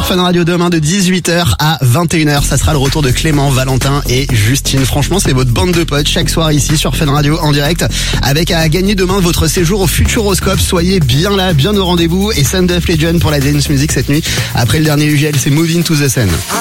sur Fun Radio demain de 18h à 21h. Ça sera le retour de Clément, Valentin et Justine. Franchement, c'est votre bande de potes chaque soir ici sur Fun Radio en direct, avec à gagner demain votre séjour au Futuroscope. Soyez bien là, bien au rendez-vous, et Sound of Legend pour la dance music cette nuit. Après le dernier UGL, c'est Moving to the Sun.